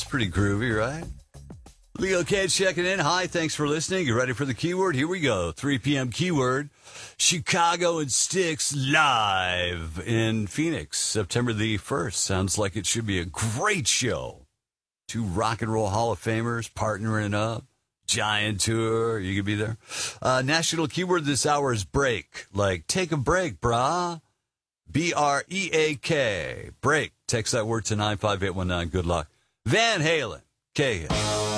pretty groovy, right? Leo Cage checking in. Hi, thanks for listening. You ready for the keyword? Here we go. 3 p.m. keyword. Chicago and Styx live in Phoenix, September the 1st. Sounds like it should be a great show. 2 Rock and Roll Hall of Famers partnering up. Giant tour. You could be there. National keyword this hour is break. Like, take a break, brah. B-R-E-A-K. Break. Text that word to 95819. Good luck. Van Halen. K.